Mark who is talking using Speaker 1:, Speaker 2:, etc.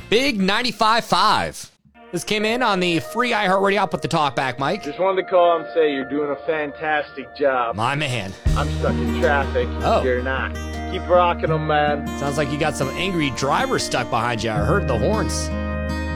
Speaker 1: Big 95.5. This came in on the free iHeartRadio app with the talkback mic.
Speaker 2: Just wanted to call and say you're doing a fantastic job.
Speaker 1: My man.
Speaker 2: I'm stuck in traffic.
Speaker 1: Oh.
Speaker 2: You're not. Keep rocking them, man.
Speaker 1: Sounds like you got some angry drivers stuck behind you. I heard the horns.